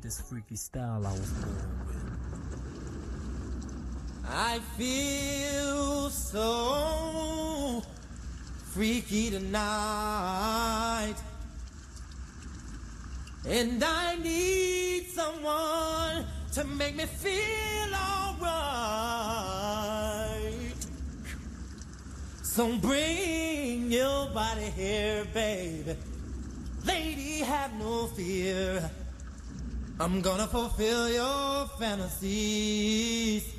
this freaky style I was born with. I feel so freaky tonight, and I need someone to make me feel alright. So bring your body here, baby. Lady, have no fear. I'm gonna fulfill your fantasies.